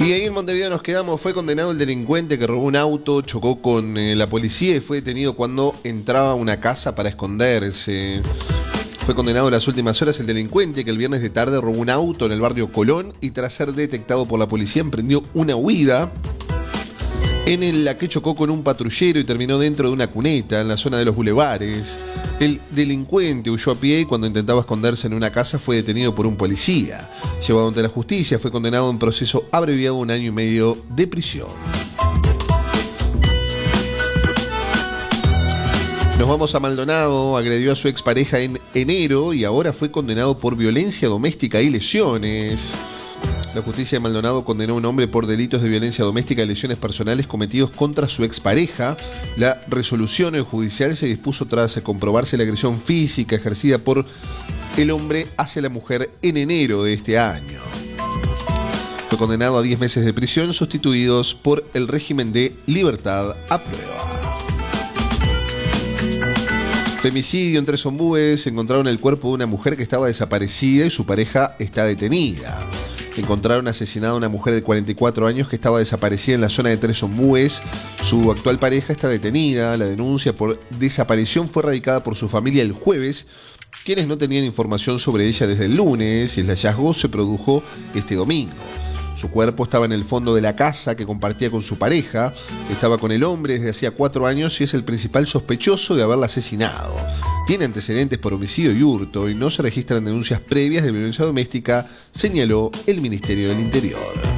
Y ahí en Montevideo nos quedamos. Fue condenado el delincuente que robó un auto, chocó con la policía y fue detenido cuando entraba a una casa para esconderse. Fue condenado en las últimas horas el delincuente que el viernes de tarde robó un auto en el barrio Colón y tras ser detectado por la policía emprendió una huida en la que chocó con un patrullero y terminó dentro de una cuneta en la zona de los bulevares. El delincuente huyó a pie y cuando intentaba esconderse en una casa fue detenido por un policía. Llevado ante la justicia, fue condenado en proceso abreviado a 1 año y medio de prisión. Nos vamos a Maldonado. Agredió a su expareja en enero y ahora fue condenado por violencia doméstica y lesiones. La justicia de Maldonado condenó a un hombre por delitos de violencia doméstica y lesiones personales cometidos contra su expareja. La resolución judicial se dispuso tras comprobarse la agresión física ejercida por el hombre hacia la mujer en enero de este año. Fue condenado a 10 meses de prisión sustituidos por el régimen de libertad a prueba. Femicidio en Tres Ombúes. Encontraron el cuerpo de una mujer que estaba desaparecida y su pareja está detenida. Encontraron asesinada a una mujer de 44 años que estaba desaparecida en la zona de Tres Ombúes. Su actual pareja está detenida. La denuncia por desaparición fue radicada por su familia el jueves, quienes no tenían información sobre ella desde el lunes, y el hallazgo se produjo este domingo. Su cuerpo estaba en el fondo de la casa que compartía con su pareja. Estaba con el hombre desde hacía 4 años y es el principal sospechoso de haberla asesinado. Tiene antecedentes por homicidio y hurto y no se registran denuncias previas de violencia doméstica, señaló el Ministerio del Interior.